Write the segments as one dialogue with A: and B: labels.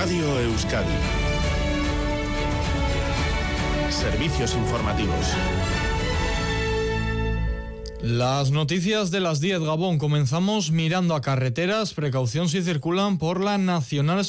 A: Radio Euskadi. Servicios informativos.
B: Las noticias de las 10, Gabón. Comenzamos mirando a carreteras. Precaución si circulan por la Nacional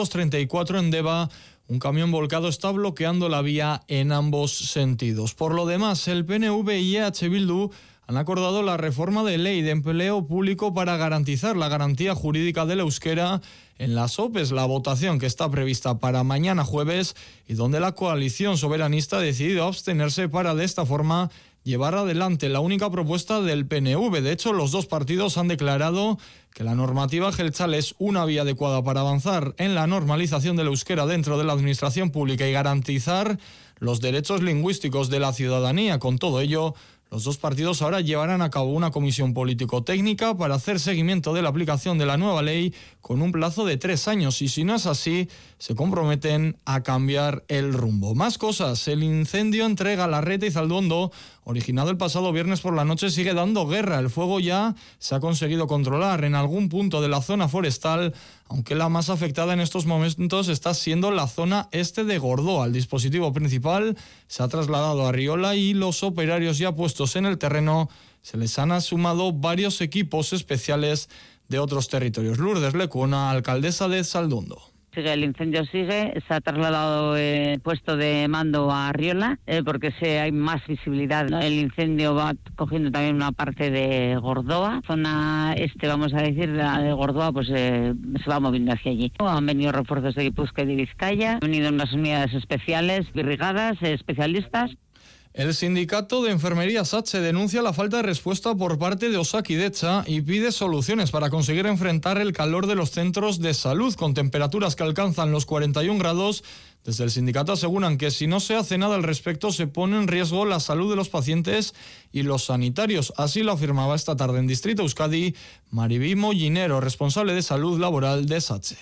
B: 634 en Deva. Un camión volcado está bloqueando la vía en ambos sentidos. Por lo demás, el PNV y EH Bildu han acordado la reforma de ley de empleo público para garantizar la garantía jurídica del euskera en las OPEs, la votación que está prevista para mañana jueves y donde la coalición soberanista ha decidido abstenerse para de esta forma llevar adelante la única propuesta del PNV. De hecho, los dos partidos han declarado que la normativa jeltzale es una vía adecuada para avanzar en la normalización del euskera dentro de la administración pública y garantizar los derechos lingüísticos de la ciudadanía. Con todo ello, los dos partidos ahora llevarán a cabo una comisión político-técnica para hacer seguimiento de la aplicación de la nueva ley con un plazo de 3 años y si no es así, se comprometen a cambiar el rumbo. Más cosas, el incendio entre Galarreta y Zalduondo, originado el pasado viernes por la noche, sigue dando guerra. El fuego ya se ha conseguido controlar en algún punto de la zona forestal, aunque la más afectada en estos momentos está siendo la zona este de Gordoa. El dispositivo principal se ha trasladado a Riola y los operarios ya puestos en el terreno se les han sumado varios equipos especiales de otros territorios. Lourdes Lecuna, alcaldesa de Zalduondo.
C: El incendio sigue, se ha trasladado el puesto de mando a Riola porque hay más visibilidad, ¿no? El incendio va cogiendo también una parte de Gordoa, zona este, vamos a decir, la de Gordoa, pues se va moviendo hacia allí. Han venido refuerzos de Guipúzcoa y de Vizcaya, han venido unas unidades especiales, brigadas, especialistas.
B: El sindicato de enfermería SATSE denuncia la falta de respuesta por parte de Osakidetza y pide soluciones para conseguir enfrentar el calor de los centros de salud con temperaturas que alcanzan los 41 grados. Desde el sindicato aseguran que si no se hace nada al respecto se pone en riesgo la salud de los pacientes y los sanitarios. Así lo afirmaba esta tarde en Distrito Euskadi Maribí Mollinero, responsable de salud laboral de SATSE.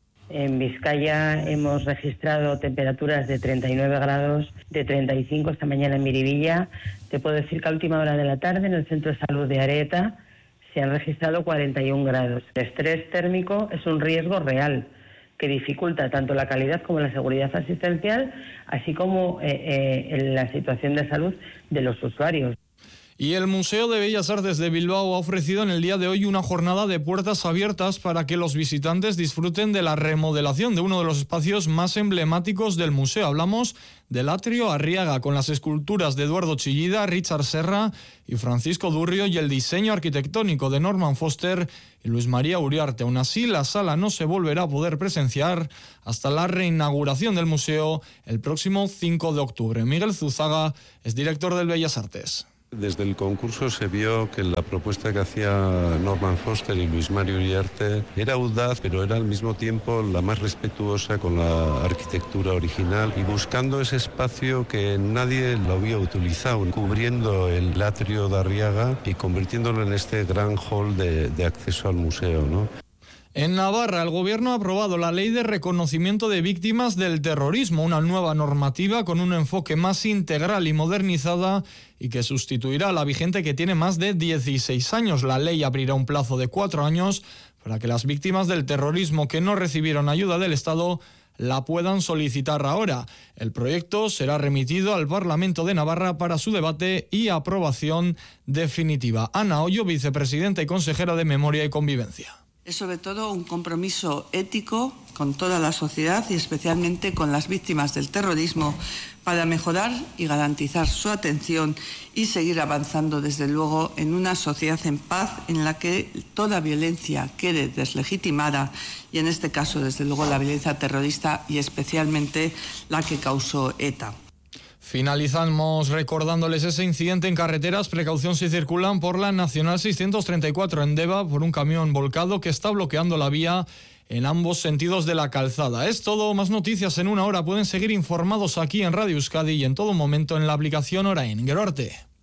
D: En Vizcaya hemos registrado temperaturas de 39 grados, de 35 esta mañana en Miribilla. Te puedo decir que a última hora de la tarde en el Centro de Salud de Areta se han registrado 41 grados. El estrés térmico es un riesgo real que dificulta tanto la calidad como la seguridad asistencial, así como la situación de salud de los usuarios.
B: Y el Museo de Bellas Artes de Bilbao ha ofrecido en el día de hoy una jornada de puertas abiertas para que los visitantes disfruten de la remodelación de uno de los espacios más emblemáticos del museo. Hablamos del Atrio Arriaga, con las esculturas de Eduardo Chillida, Richard Serra y Francisco Durrio y el diseño arquitectónico de Norman Foster y Luis María Uriarte. Aún así, la sala no se volverá a poder presenciar hasta la reinauguración del museo el próximo 5 de octubre. Miguel Zuzaga es director del Bellas Artes.
E: Desde el concurso se vio que la propuesta que hacía Norman Foster y Luis Mario Uriarte era audaz, pero era al mismo tiempo la más respetuosa con la arquitectura original y buscando ese espacio que nadie lo había utilizado, cubriendo el Atrio de Arriaga y convirtiéndolo en este gran hall de acceso al museo, ¿no?
B: En Navarra, el Gobierno ha aprobado la Ley de Reconocimiento de Víctimas del Terrorismo, una nueva normativa con un enfoque más integral y modernizada y que sustituirá a la vigente que tiene más de 16 años. La ley abrirá un plazo de 4 años para que las víctimas del terrorismo que no recibieron ayuda del Estado la puedan solicitar ahora. El proyecto será remitido al Parlamento de Navarra para su debate y aprobación definitiva. Ana Hoyo, vicepresidenta y consejera de Memoria y Convivencia.
F: Es sobre todo un compromiso ético con toda la sociedad y especialmente con las víctimas del terrorismo para mejorar y garantizar su atención y seguir avanzando desde luego en una sociedad en paz en la que toda violencia quede deslegitimada y en este caso desde luego la violencia terrorista y especialmente la que causó ETA.
B: Finalizamos recordándoles ese incidente en carreteras. Precaución si circulan por la Nacional 634 en Deva por un camión volcado que está bloqueando la vía en ambos sentidos de la calzada. Es todo, más noticias en una hora. Pueden seguir informados aquí en Radio Euskadi y en todo momento en la aplicación Orain. Gero arte.